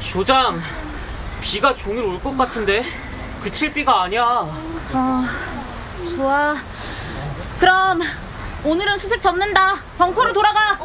조장, 비가 종일 올 것 같은데 그칠 비가 아니야. 좋아. 그럼 오늘은 수색 접는다. 벙커로 돌아가.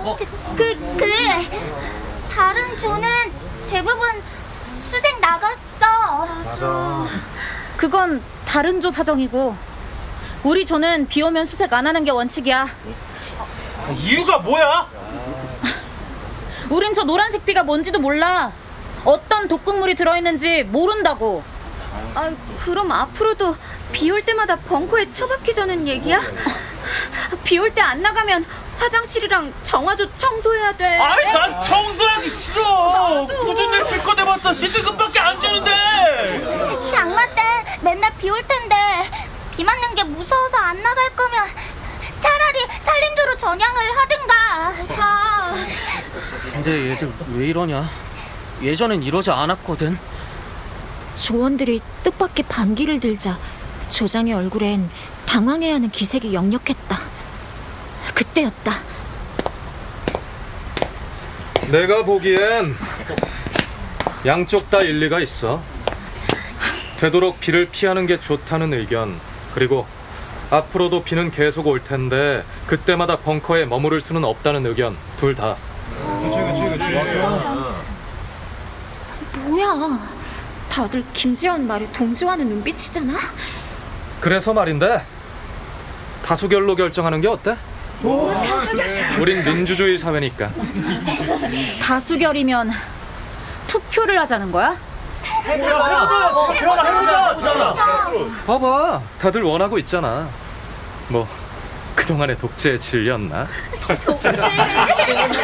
다른 조는 대부분 수색 나갔어. 맞아. 그건 다른 조 사정이고 우리 조는 비 오면 수색 안 하는 게 원칙이야. 이유가 뭐야? 우린 저 노란색 비가 뭔지도 몰라. 어떤 독극물이 들어있는지 모른다고. 그럼 앞으로도 비 올 때마다 벙커에 처박히자는 얘기야? 비 올 때 안 나가면 화장실이랑 정화조 청소해야 돼. 아이, 난 청소하기 싫어. 굳은 일 실컷 해봤자 시드급밖에 안 주는데. 장마 때 맨날 비 올 텐데 비 맞는 게 무서워서 안 나갈 거면 차라리 산림조로 전향을 하든가. 근데 얘들 왜 이러냐? 예전엔 이러지 않았거든. 조원들이 뜻밖의 반기를 들자 조장의 얼굴엔 당황해야 하는 기색이 역력했다. 그때였다. 내가 보기엔 양쪽 다 일리가 있어. 되도록 비를 피하는 게 좋다는 의견, 그리고 앞으로도 비는 계속 올 텐데 그때마다 벙커에 머무를 수는 없다는 의견, 둘 다. 뭐야? 다들 김지현 말에 동조하는 눈빛이잖아? 그래서 말인데 다수결로 결정하는 게 어때? 우린 민주주의 사회니까. 다수결이면 투표를 하자는 거야? 봐봐, 다들 원하고 있잖아. 뭐 그동안의 독재에 질렸나?